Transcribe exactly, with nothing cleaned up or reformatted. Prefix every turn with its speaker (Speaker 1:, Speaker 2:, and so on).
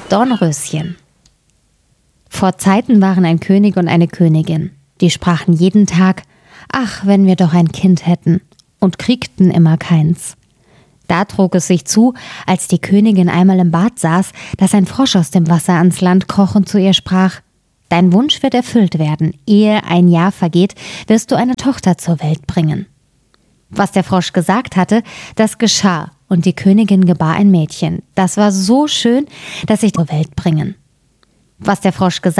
Speaker 1: Dornröschen. Vor Zeiten waren ein König und eine Königin. Die sprachen jeden Tag: »Ach, wenn wir doch ein Kind hätten«, und kriegten immer keins. Da trug es sich zu, als die Königin einmal im Bad saß, dass ein Frosch aus dem Wasser ans Land kroch und zu ihr sprach: »Dein Wunsch wird erfüllt werden. Ehe ein Jahr vergeht, wirst du eine Tochter zur Welt bringen.« Was der Frosch gesagt hatte, das geschah, und die Königin gebar ein Mädchen. Das war so schön, dass ich zur Welt bringen. Was der Frosch gesagt